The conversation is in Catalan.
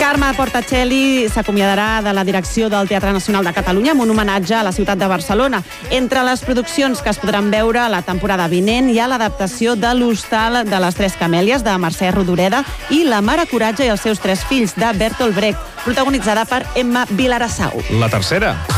Carme Portacelli s'acomiadarà de la direcció del Teatre Nacional de Catalunya amb un homenatge a la ciutat de Barcelona. Entre les produccions que es podran veure la temporada vinent hi ha l'adaptació de l'Hostal de les Tres Camèlies de Mercè Rodoreda i La mare Coratge i els seus tres fills de Bertolt Brecht, protagonitzada per Emma Vilarassau. La tercera.